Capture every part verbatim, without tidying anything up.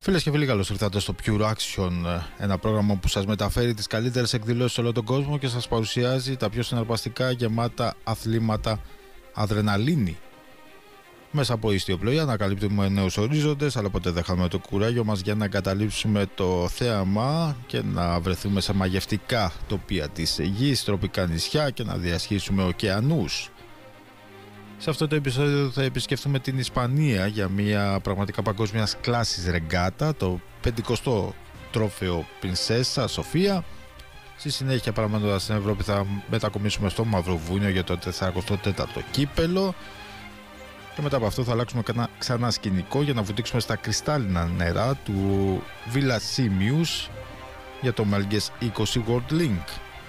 Φίλες και φίλοι, καλώς ήρθατε στο Pure Action, ένα πρόγραμμα που σας μεταφέρει τις καλύτερες εκδηλώσεις σε όλο τον κόσμο και σας παρουσιάζει τα πιο συναρπαστικά γεμάτα αθλήματα αδρεναλίνη. Μέσα από ιστιοπλοεία ανακαλύπτουμε νέους ορίζοντες, αλλά ποτέ δεν χάνουμε το κουράγιο μας για να εγκαταλείψουμε το θέαμα και να βρεθούμε σε μαγευτικά τοπία της γης, τροπικά νησιά και να διασχίσουμε ωκεανούς. Σε αυτό το επεισόδιο θα επισκεφθούμε την Ισπανία για μια πραγματικά παγκόσμιας κλάσης ρεγκάτα, το πενηκοστό τρόφαιο Πρινσέσα Σοφία. Στη συνέχεια, παραμένοντας στην Ευρώπη, θα μετακομίσουμε στο Μαυροβούνιο για το τεσσαρακοστό τέταρτο κύπελο. Και μετά από αυτό θα αλλάξουμε ξανά σκηνικό για να βουτήξουμε στα κρυστάλλινα νερά του Villa Simius για το Melges είκοσι World Link.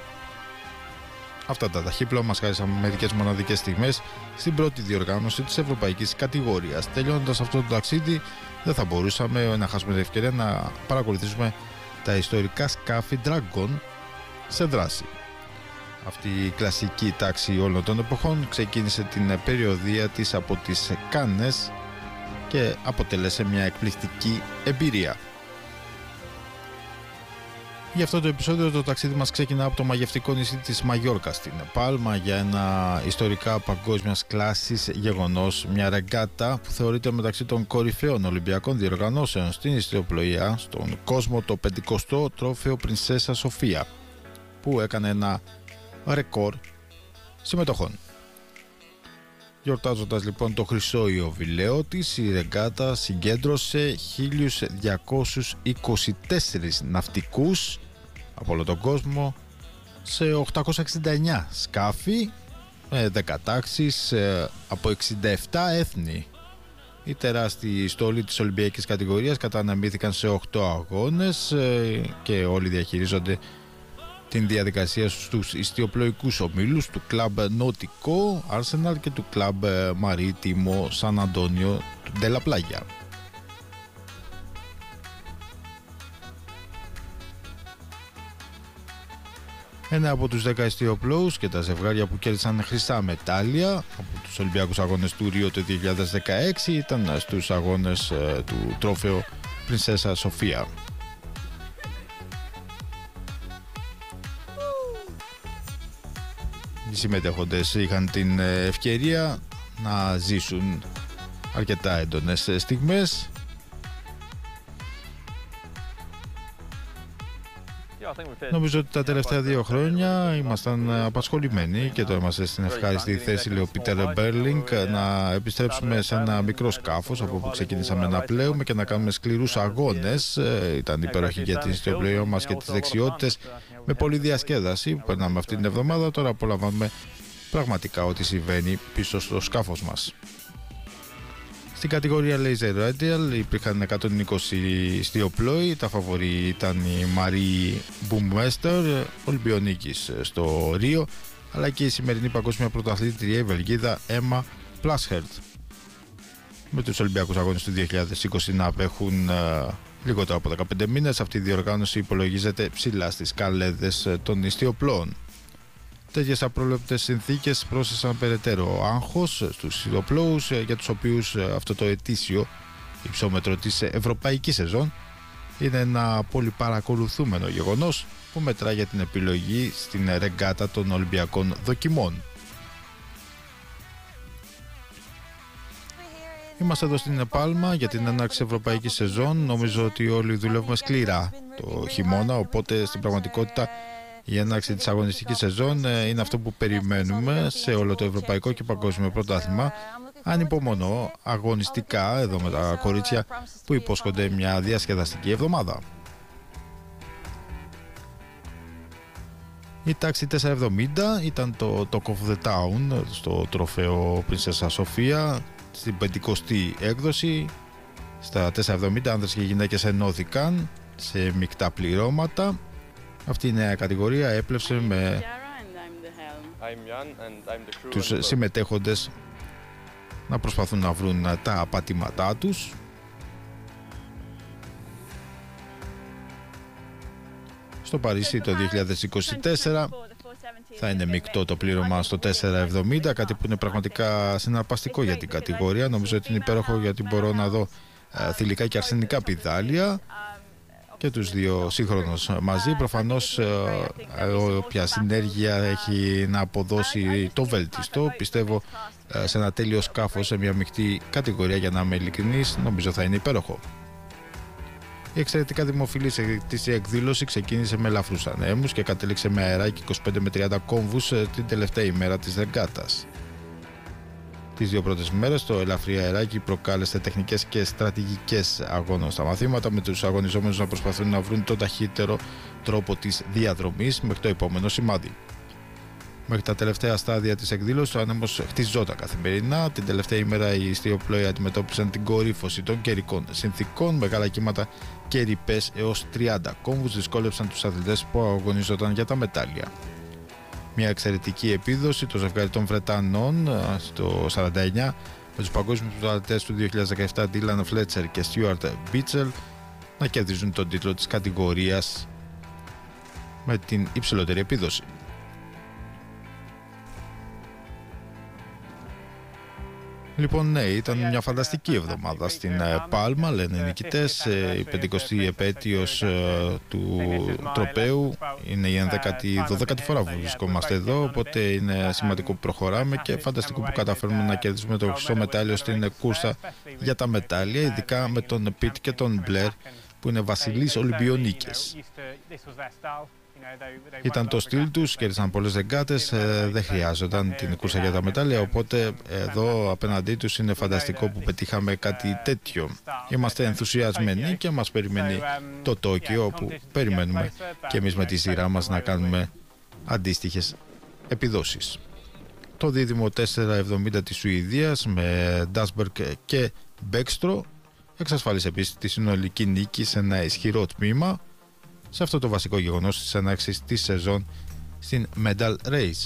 Αυτά τα ταχύπλοα μας χάρισαν μερικές μοναδικές στιγμές στην πρώτη διοργάνωση της ευρωπαϊκής κατηγορίας. Τελειώνοντας αυτό το ταξίδι, δεν θα μπορούσαμε να χάσουμε την ευκαιρία να παρακολουθήσουμε τα ιστορικά σκάφη Dragon σε δράση. Αυτή η κλασική τάξη όλων των εποχών ξεκίνησε την περιοδεία της από τις Κάνες και αποτέλεσε μια εκπληκτική εμπειρία. Για αυτό το επεισόδιο το ταξίδι μας ξεκινά από το μαγευτικό νησί της Μαγιόρκα στην Πάλμα για ένα ιστορικά παγκόσμιας κλάσης γεγονός, μια ρεγκάτα που θεωρείται μεταξύ των κορυφαίων Ολυμπιακών διοργανώσεων στην ιστιοπλοεία στον κόσμο, το πενηκοστό τρόφαιο Πρινσέσα Σοφία, που έκανε ένα ρεκόρ συμμετοχών. Γιορτάζοντας λοιπόν το χρυσό ιωβιλέο της, η ρεγκάτα συγκέντρωσε χίλιους διακόσιους είκοσι τέσσερις ναυτικούς από όλο τον κόσμο σε οκτακόσια εξήντα εννιά σκάφη με δέκα τάξεις από εξήντα επτά έθνη. Οι τεράστιοι στόλοι της Ολυμπιακής κατηγορίας καταναμήθηκαν σε οκτώ αγώνες και όλοι διαχειρίζονται την διαδικασία στους ιστιοπλοϊκούς ομίλους του κλαμπ Νότικο Arsenal και του κλαμπ Μαρίτιμο Σαν Αντώνιο του Ντέλα Πλάγια. Ένα από τους δέκα ιστιοπλόους και τα ζευγάρια που κέρδισαν χρυσά μετάλλια από τους Ολυμπιακούς Αγώνες του Ρίο το δύο χιλιάδες δεκαέξι ήταν στους αγώνες του τρόφαιο Πρινσέσα Σοφία. Οι συμμετέχοντες είχαν την ευκαιρία να ζήσουν αρκετά έντονες στιγμές. Νομίζω ότι τα τελευταία δύο χρόνια ήμασταν απασχολημένοι και τώρα είμαστε στην ευχάριστη θέση, λέει ο Πίτερ Μπέρλινγκ, να επιστρέψουμε σε ένα μικρό σκάφος από όπου ξεκινήσαμε να πλέουμε και να κάνουμε σκληρούς αγώνες. Ήταν υπέροχη για την ιστιοπλοεία μας και τις δεξιότητες, με πολλή διασκέδαση που περνάμε αυτή την εβδομάδα. Τώρα απολαμβάνουμε πραγματικά ό,τι συμβαίνει πίσω στο σκάφος μας. Στην κατηγορία Laser Radial υπήρχαν εκατόν είκοσι ιστιοπλόοι. Τα φαβορί ήταν η Marie Boomwester, Ολυμπιονίκης στο Ρίο, αλλά και η σημερινή παγκόσμια πρωταθλήτρια, η Βελγίδα Emma Plashert. Με τους Ολυμπιακούς Αγώνες του δύο χιλιάδες είκοσι να απέχουν uh, λιγότερο από δεκαπέντε μήνες, αυτή η διοργάνωση υπολογίζεται ψηλά στις καλέδες των ιστιοπλώων. Τέτοιες απρόβλεπτες συνθήκες πρόσθεσαν περαιτέρω άγχος στους ιστιοπλώους, για τους οποίους αυτό το ετήσιο υψόμετρο της ευρωπαϊκής σεζόν είναι ένα πολυπαρακολουθούμενο γεγονός που μετρά για την επιλογή στην ρεγκάτα των Ολυμπιακών δοκιμών. Είμαστε εδώ στην Πάλμα για την έναρξη ευρωπαϊκής σεζόν. Νομίζω ότι όλοι δουλεύουμε σκληρά το χειμώνα, οπότε στην πραγματικότητα η έναρξη της αγωνιστικής σεζόν είναι αυτό που περιμένουμε σε όλο το ευρωπαϊκό και παγκόσμιο πρωτάθλημα. Ανυπομονώ αγωνιστικά εδώ με τα κορίτσια που υπόσχονται μια διασκεδαστική εβδομάδα. Η τάξη τετρακόσια εβδομήντα ήταν το Talk of the Town στο τροφαίο Πρινσέσα Σοφία στην πενηκοστή έκδοση. Στα τετρακόσια εβδομήντα άνδρες και γυναίκες ενώθηκαν σε μεικτά πληρώματα. Αυτή η νέα κατηγορία έπλευσε με τους συμμετέχοντες να προσπαθούν να βρουν τα πατήματά τους. Στο Παρίσι το δύο χιλιάδες είκοσι τέσσερα θα είναι μεικτό το πλήρωμα στο τετρακόσια εβδομήντα, κάτι που είναι πραγματικά συναρπαστικό για την κατηγορία. Νομίζω ότι είναι υπέροχο γιατί μπορώ να δω θηλυκά και αρσενικά πηδάλια και τους δύο σύγχρονους μαζί. Προφανώς όποια συνέργεια έχει να αποδώσει το βέλτιστο, πιστεύω σε ένα τέλειο σκάφος, σε μια μεικτή κατηγορία, για να είμαι ειλικρινής, νομίζω θα είναι υπέροχο. Η εξαιρετικά δημοφιλής ετήσια εκδήλωση ξεκίνησε με ελαφρούς ανέμους και κατέληξε με αεράκι είκοσι πέντε με τριάντα κόμβους την τελευταία ημέρα της ρεγκάτας. Τις δύο πρώτες μέρες το ελαφρύ αεράκι προκάλεσε τεχνικές και στρατηγικές αγώνων στα μαθήματα, με τους αγωνιζόμενους να προσπαθούν να βρουν τον ταχύτερο τρόπο της διαδρομής μέχρι το επόμενο σημάδι. Μέχρι τα τελευταία στάδια της εκδήλωσης ο άνεμος χτιζόταν καθημερινά. Την τελευταία ημέρα οι ιστιοπλοίοι αντιμετώπισαν την κορύφωση των καιρικών συνθήκων. Μεγάλα κύματα και ρηπές έως τριάντα κόμβους δυσκόλεψαν τους αθλητές που αγωνιζόταν για τα μετάλλια. Μια εξαιρετική επίδοση το ζευγάρι των Βρετανών στο σαράντα εννιά, με τους παγκόσμιους πρωταθλητές του δύο χιλιάδες δεκαεπτά Dylan Fletcher και Stuart Bitchell να κερδίζουν τον τίτλο της κατηγορίας με την υψηλότερη επίδοση. Λοιπόν, ναι, ήταν μια φανταστική εβδομάδα στην Πάλμα, λένε οι νικητές. Η πεντηκοστή επέτειος του τροπαίου είναι η ενδέκατη, δωδέκατη φορά που βρισκόμαστε εδώ, οπότε είναι σημαντικό που προχωράμε και φανταστικό που καταφέρουμε να κερδίσουμε το χρυσό μετάλλιο στην κούρσα για τα μετάλλια, ειδικά με τον Πιτ και τον Μπλερ που είναι βασιλείς Ολυμπιονίκες. Ήταν το στυλ τους, κέρδισαν πολλές ρεγκάτες, ε, δεν χρειάζονταν την κούρσα για τα μετάλλια, οπότε εδώ απέναντί τους είναι φανταστικό που πετύχαμε κάτι τέτοιο. Είμαστε ενθουσιασμένοι και μας περιμένει το Τόκιο, όπου περιμένουμε και εμείς με τη σειρά μας να κάνουμε αντίστοιχες επιδόσεις. Το δίδυμο τέσσερα εβδομήντα της Σουηδίας με Ντάσμπεργκ και Μπέκστρο εξασφάλισε επίσης τη συνολική νίκη σε ένα ισχυρό τμήμα σε αυτό το βασικό γεγονός της έναρξης της σεζόν στην Medal Race.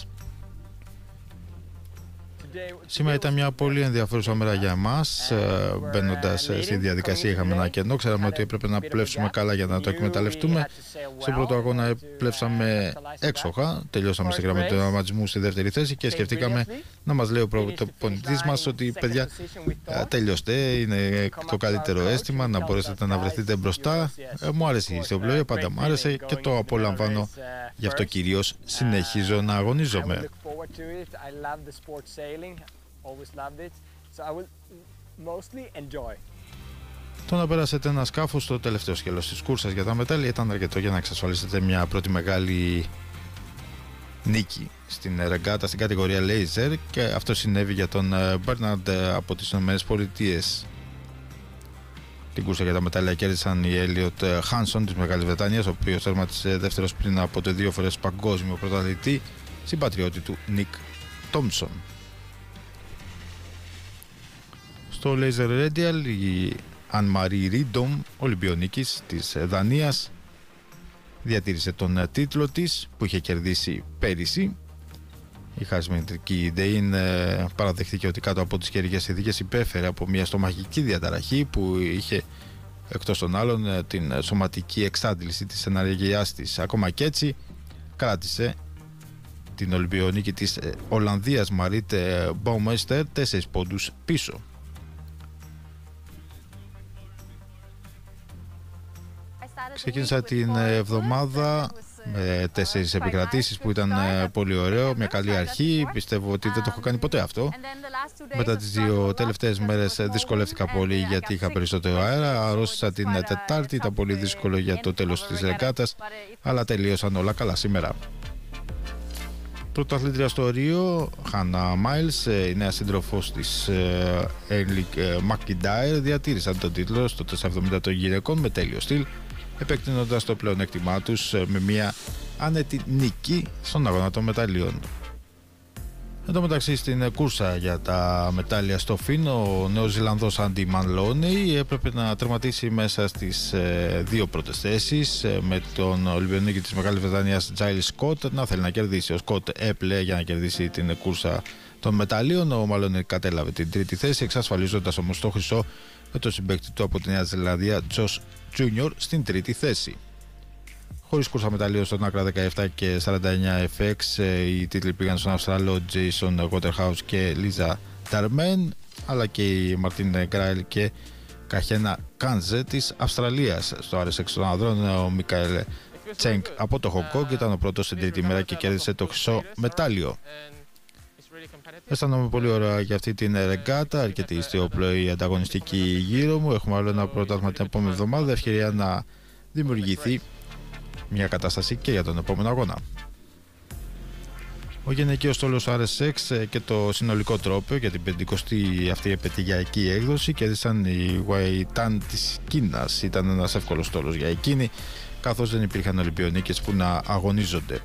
Σήμερα ήταν μια πολύ ενδιαφέρουσα μέρα για εμάς. Μπαίνοντας στη διαδικασία είχαμε ένα κενό. Ξέραμε ότι έπρεπε να πλεύσουμε καλά για να το εκμεταλλευτούμε. Στον πρώτο αγώνα πλεύσαμε έξοχα. Τελειώσαμε στη γραμμή του τερματισμού στη δεύτερη θέση και σκεφτήκαμε να μας λέει ο προπονητής μας ότι παιδιά τελειώστε, είναι το καλύτερο αίσθημα να μπορέσετε να βρεθείτε μπροστά. Μου άρεσε η ιστιοπλοεία, πάντα μου άρεσε και το απολαμβάνω. Γι' αυτό κυρίως συνεχίζω να αγωνίζομαι. Το να περάσετε ένα σκάφος στο τελευταίο σκέλος της κούρσας για τα μετάλλια ήταν αρκετό για να εξασφαλίσετε μια πρώτη μεγάλη νίκη στην ρεγκάτα στην κατηγορία Laser, και αυτό συνέβη για τον Bernard από τις ΗΠΑ. Την κούρσα για τα μετάλλια κέρδισαν οι Elliot Hanson της Μεγάλης Βρετανίας, ο οποίος τέρματισε δεύτερος πριν από το δύο φορές παγκόσμιο πρωταθλητή, συμπατριώτη του Nick Thompson. Στο Laser Radial η Anne-Marie Riddom, Ολυμπιονίκης της Δανίας, διατήρησε τον τίτλο της που είχε κερδίσει πέρυσι. Η χαρισμενητική Ντέιν παραδεχτήκε ότι κάτω από τις καιρικές συνθήκες υπέφερε από μια στομαχική διαταραχή που είχε εκτός των άλλων την σωματική εξάντληση της εναργειάς της. Ακόμα και έτσι κράτησε την Ολυμπιονίκη της Ολλανδίας Μαρίτ Μπαουμέιστερ τέσσερις πόντους πίσω. Ξεκίνησα την εβδομάδα με τέσσερις επικρατήσεις που ήταν πολύ ωραίο, μια καλή αρχή. Πιστεύω ότι δεν το έχω κάνει ποτέ αυτό. Μετά τις δύο τελευταίες μέρες δυσκολεύτηκα πολύ γιατί είχα περισσότερο αέρα. Αρρώστησα την Τετάρτη, ήταν πολύ δύσκολο για το τέλος της ρεγκάτας, αλλά τελείωσαν όλα καλά σήμερα. Πρωταθλήτρια στο Ρίο, Χάνα Μάιλς, η νέα σύντροφος της Έρλικ Μακιντάιρ, διατήρησαν τον τίτλο στο τετρακόσια εβδομήντα των γυναικών με τέλειο στυλ, επεκτείνοντας το πλεονέκτημά τους με μια άνετη νίκη στον αγώνα των μεταλλίων. Εν τω μεταξύ, στην κούρσα για τα μετάλλια στο Φιν, ο Νέος Ζηλανδός Άντι Μανλόνι έπρεπε να τερματίσει μέσα στις ε, δύο πρώτες θέσεις, ε, με τον Ολυμπιονίκη της Μεγάλης Βρετανίας Τζάιλ Σκοτ να θέλει να κερδίσει. Ο Σκοτ έπλεε για να κερδίσει την κούρσα των μεταλλίων. Ο Μαλόνι κατέλαβε την τρίτη θέση, εξασφαλίζοντας όμως το χρυσό με τον συμπαίκτη του από τη Νέα Ζηλανδία Τζος Τζούνιορ στην τρίτη θέση. Χωρίς κούρσα μεταλλίων στον άκρα δεκαεπτά και σαράντα εννιά εφ εξ, οι τίτλοι πήγαν στον Αυστραλό Jason Waterhouse και Λίζα Νταρμέν, αλλά και η Μαρτίν Γκράιλ και Καχένα Κάνζε της Αυστραλίας. Στο αρ ες εξ των ανδρών, ο Μικαέλ Τσέγκ από το Χονγκ Κονγκ ήταν ο πρώτος στην τρίτη μέρα και κέρδισε το χρυσό μετάλλιο. Αισθάνομαι πολύ ωραία για αυτή την ρεγκάτα, αρκετή ιστιοπλοή ανταγωνιστική γύρω μου. Έχουμε άλλο ένα πρωτάθλημα την επόμενη εβδομάδα, ευκαιρία να δημιουργηθεί μια κατάσταση και για τον επόμενο αγώνα. Ο γυναικείος στόλος αρ ες εξ και το συνολικό τρόπαιο για την πεντηκοστή αυτή επαιτειακή έκδοση κέρδισαν οι Γουαϊτάν της Κίνας. Ήταν ένας εύκολος στόλος για εκείνη, καθώς δεν υπήρχαν Ολυμπιονίκες που να αγωνίζονται.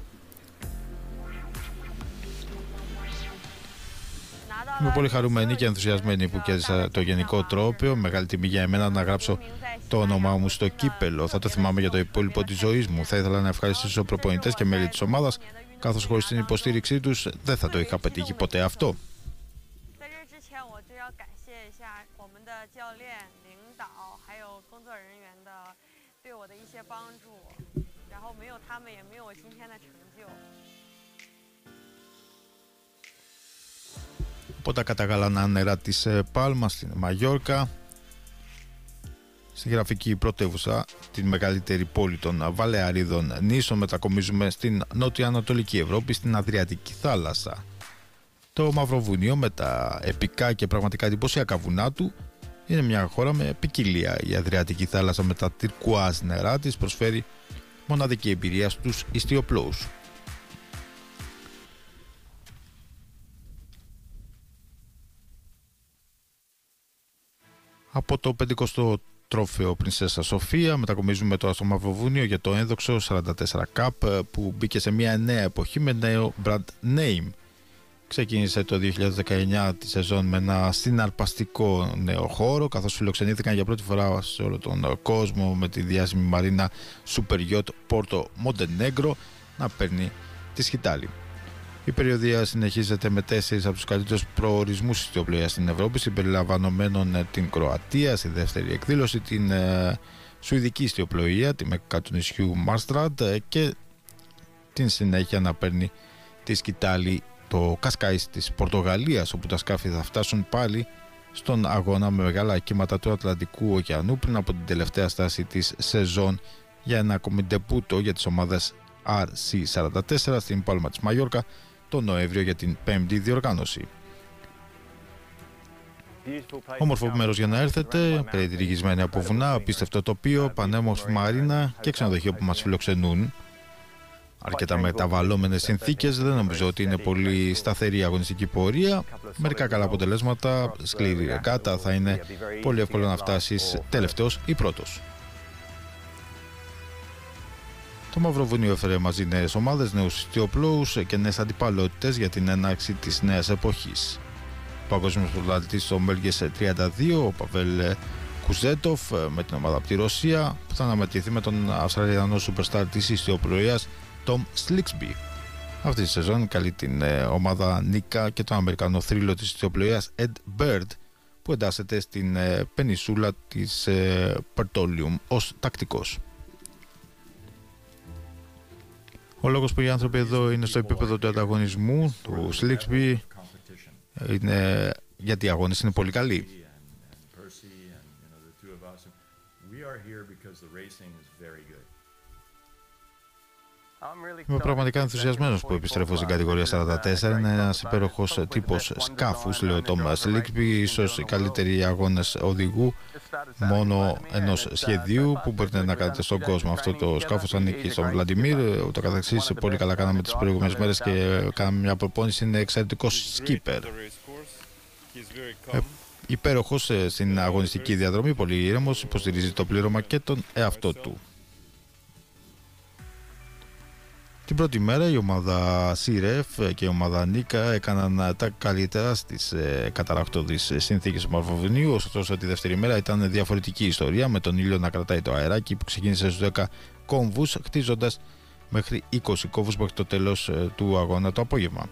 Είμαι πολύ χαρούμενη και ενθουσιασμένη που κέρδισα το γενικό τρόπαιο. Μεγάλη τιμή για εμένα να γράψω το όνομά μου στο κύπελο. Θα το θυμάμαι για το υπόλοιπο της ζωής μου. Θα ήθελα να ευχαριστήσω προπονητές και μέλη της ομάδας, καθώς χωρίς την υποστήριξή τους δεν θα το είχα πετύχει ποτέ αυτό. Από τα καταγαλανά νερά της Πάλμα στην Μαγιόρκα, στη γραφική πρωτεύουσα, την μεγαλύτερη πόλη των Βαλεαρίδων νήσων, μετακομίζουμε στην νότιο-ανατολική Ευρώπη, στην Αδριατική θάλασσα. Το Μαυροβούνιο, με τα επικά και πραγματικά εντυπωσιακά βουνά του, είναι μια χώρα με ποικιλία. Η Αδριατική θάλασσα με τα τυρκουάζ νερά της προσφέρει μοναδική εμπειρία στους ιστιοπλώους. Από το πεντηκοστό τρόφαιο Πρινσέσα Σοφία μετακομίζουμε τώρα στο Μαυροβούνιο για το ένδοξο σαράντα τέσσερα Cup, που μπήκε σε μια νέα εποχή με νέο brand name. Ξεκίνησε το δύο χιλιάδες δεκαεννιά τη σεζόν με ένα συναρπαστικό νέο χώρο, καθώς φιλοξενήθηκαν για πρώτη φορά σε όλο τον κόσμο με τη διάσημη μαρίνα Super Yacht Porto Montenegro να παίρνει τη σκητάλη. Η περιοδία συνεχίζεται με τέσσερις από τους καλύτερους προορισμούς ιστιοπλοείας στην Ευρώπη, συμπεριλαμβανομένων την Κροατία στη δεύτερη εκδήλωση, την ε, Σουηδική ιστιοπλοεία, τη Μεκκα του νησιού Μάρστραντ ε, και την συνέχεια να παίρνει τη σκητάλη το Κασκάις της Πορτογαλίας, όπου τα σκάφη θα φτάσουν πάλι στον αγώνα με μεγάλα κύματα του Ατλαντικού ωκεανού πριν από την τελευταία στάση της σεζόν για ένα ακόμη ντεπούτο για τις ομάδες αρ σι σαράντα τέσσερα στην Πάλμα της Μαγιόρκα τον Νοέμβριο για την πέμπτη διοργάνωση. Όμορφο μέρος για να έρθετε, περιτριγισμένοι από βουνά, απίστευτο τοπίο, πανέμορφη μαρίνα και ξενοδοχείο που μας φιλοξενούν. Αρκετά μεταβαλλόμενες συνθήκες, δεν νομίζω ότι είναι πολύ σταθερή αγωνιστική πορεία. Μερικά καλά αποτελέσματα, σκληρή ρεγκάτα, θα είναι πολύ εύκολο να φτάσεις τελευταίος ή πρώτος. Το Μαυροβούνιο έφερε μαζί νέες ομάδες, νέους ιστιοπλώους και νέες αντιπαλότητες για την έναρξη της νέας εποχής. Ο παγκόσμιος πρωταθλητής στο Μέλγες τριάντα δύο, ο Παβέλ Κουζέτοφ, με την ομάδα από τη Ρωσία, που θα αναμετρηθεί με τον Αυστραλιανό superstar της ιστιοπλοείας Tom Slicksby. Αυτή τη σεζόν καλεί την ομάδα Νίκα και τον Αμερικανό θρύλο της ιστιοπλοείας Ed Bird, που εντάσσεται στην πενισούλα της Περτόλιουμ ως τακτικός. Ο λόγος που οι άνθρωποι εδώ είναι στο επίπεδο του ανταγωνισμού του Slicksby είναι γιατί οι αγώνες είναι πολύ καλοί. Είμαι πραγματικά ενθουσιασμένος που επιστρέφω στην κατηγορία σαράντα τέσσερα. Είναι ένας υπέροχος τύπος σκάφους, λέει ο Tom Slicksby, ίσως οι καλύτεροι αγώνες οδηγού μόνο ενός σχεδίου που μπορείτε να κάνετε στον κόσμο. Αυτό το σκάφος ανήκει στον Βλαντιμίρ, ούτω καθεξής. Πολύ καλά κάναμε τις προηγούμενες μέρες και κάναμε μια προπόνηση. Είναι εξαιρετικός σκίπερ. Ε, υπέροχος στην αγωνιστική διαδρομή, πολύ ήρεμος, υποστηρίζει το πλήρωμα και τον εαυτό του. Την πρώτη μέρα η ομάδα Σιρεφ και η ομάδα Νίκα έκαναν τα καλύτερα στις ε, καταρακτώδεις συνθήκες του Μαυροβουνίου, ωστόσο τη δεύτερη μέρα ήταν διαφορετική ιστορία, με τον ήλιο να κρατάει το αεράκι που ξεκίνησε στους δέκα κόμβους, χτίζοντας μέχρι είκοσι κόμβους μέχρι το τέλος ε, του αγώνα το απόγευμα.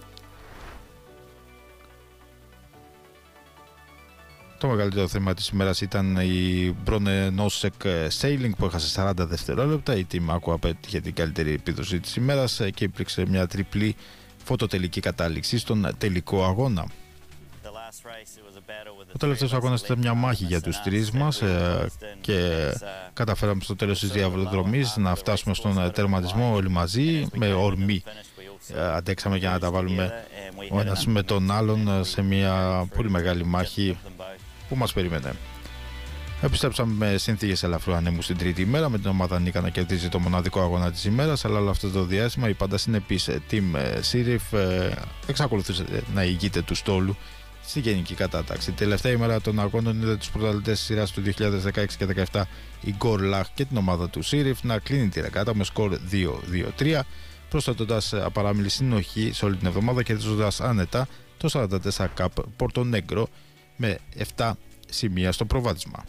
Το μεγαλύτερο θέμα της ημέρας ήταν η Μπρόνε Νόσεκ Sailing που έχασε σαράντα δευτερόλεπτα. Η Team Aqua απέτυχε την καλύτερη επίδοση της ημέρας και υπήρξε μια τριπλή φωτοτελική κατάληξη στον τελικό αγώνα. Ο τελευταίος αγώνας ήταν μια μάχη για τους τρεις μας και καταφέραμε στο τέλος της διαδρομής να φτάσουμε στον τερματισμό όλοι μαζί με ορμή. Αντέξαμε για να τα βάλουμε ο ένας με τον άλλον σε μια πολύ μεγάλη μάχη που μας περίμενε. Επιστρέψαμε με συνθήκες ελαφρού ανέμου στην τρίτη ημέρα, με την ομάδα Νίκα να κερδίζει το μοναδικό αγώνα της ημέρας, αλλά όλο αυτό το διάστημα η πάντα συνεπής Team Sirif εξακολουθούσε να ηγείται του στόλου στη γενική κατάταξη. Τελευταία ημέρα των αγώνων είδε τους πρωταθλητές της σειράς του δύο χιλιάδες δεκαέξι και δύο χιλιάδες δεκαεπτά, η Gor Lach και την ομάδα του Sirif, να κλείνει τη ρεκάτα με σκορ δύο δύο τρία, προστατώντας απαράμιλη συνοχή σε όλη την εβδομάδα, κερδίζοντας άνετα το σαράντα τέσσερα Cup Portonegro με επτά σημεία στο προβάδισμα.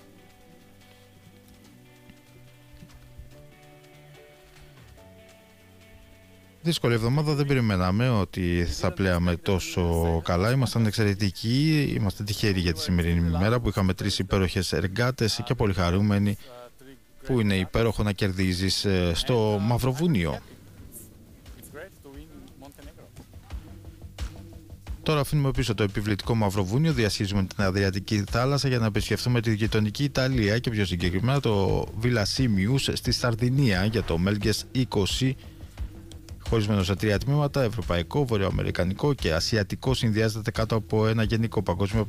Δύσκολη εβδομάδα, δεν περιμέναμε ότι θα πλέαμε τόσο καλά. Ήμασταν εξαιρετικοί, είμαστε τυχεροί για τη σημερινή ημέρα που είχαμε τρεις υπέροχες εργάτες και πολύ χαρούμενοι που είναι υπέροχο να κερδίζεις στο Μαυροβούνιο. Τώρα αφήνουμε πίσω το επιβλητικό Μαυροβούνιο, διασχίζουμε την Αδριατική θάλασσα για να επισκεφθούμε τη γειτονική Ιταλία και πιο συγκεκριμένα το Villa Simius στη Σαρδινία για το Melges είκοσι. Χωρισμένο σε τρία τμήματα, ευρωπαϊκό, βορειοαμερικανικό και ασιατικό, συνδυάζεται κάτω από ένα γενικό παγκόσμιο